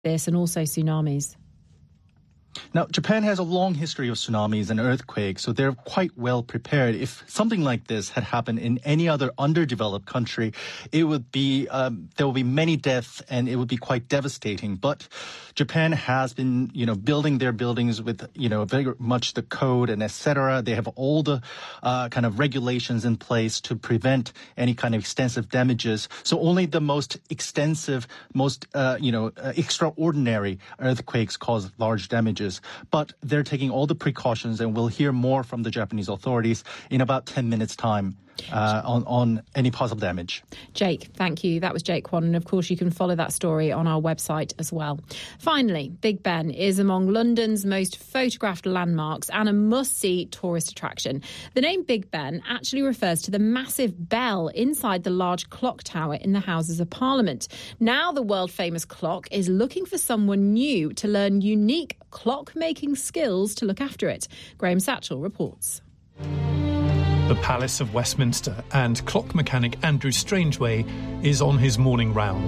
this and also tsunamis. Now, Japan has a long history of tsunamis and earthquakes, so they're quite well prepared. If something like this had happened in any other underdeveloped country, it would be there would be many deaths and it would be quite devastating. But Japan has been, building their buildings with, very much the code and etc. They have all the kind of regulations in place to prevent any kind of extensive damages. So only the most extensive, most extraordinary earthquakes cause large damages. But they're taking all the precautions, and we'll hear more from the Japanese authorities in about 10 minutes' time on any possible damage. Jake, thank you. That was Jake Kwon, and of course you can follow that story on our website as well. Finally, Big Ben is among London's most photographed landmarks and a must-see tourist attraction. The name Big Ben actually refers to the massive bell inside the large clock tower in the Houses of Parliament. Now the world-famous clock is looking for someone new to learn unique clock-making skills to look after it. Graham Satchell reports. The Palace of Westminster, and clock mechanic Andrew Strangeway is on his morning round.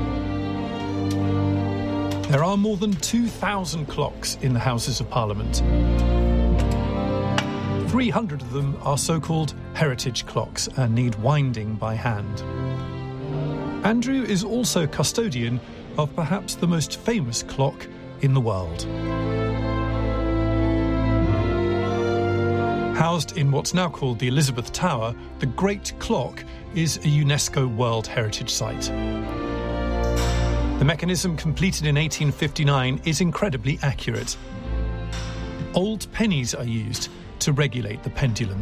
There are more than 2,000 clocks in the Houses of Parliament. 300 of them are so-called heritage clocks and need winding by hand. Andrew is also custodian of perhaps the most famous clock in the world. Housed in what's now called the Elizabeth Tower, the Great Clock is a UNESCO World Heritage Site. The mechanism, completed in 1859, is incredibly accurate. Old pennies are used to regulate the pendulum.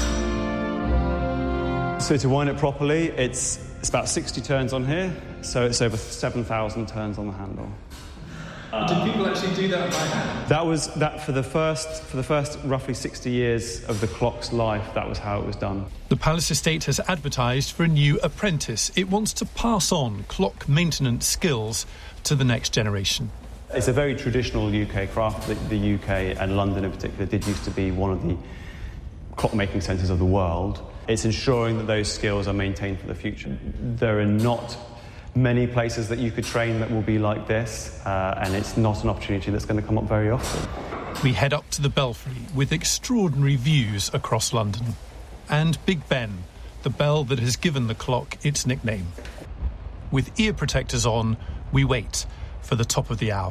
So to wind it properly, it's about 60 turns on here, so it's over 7,000 turns on the handle. Did people actually do that by hand? That was for the first roughly 60 years of the clock's life. That was how it was done. The Palace Estate has advertised for a new apprentice. It wants to pass on clock maintenance skills to the next generation. It's a very traditional UK craft. The UK, and London in particular, did used to be one of the clock-making centres of the world. It's ensuring that those skills are maintained for the future. There are not many places that you could train that will be like this, and it's not an opportunity that's going to come up very often. We head up to the Belfry with extraordinary views across London. And Big Ben, the bell that has given the clock its nickname. With ear protectors on, we wait for the top of the hour.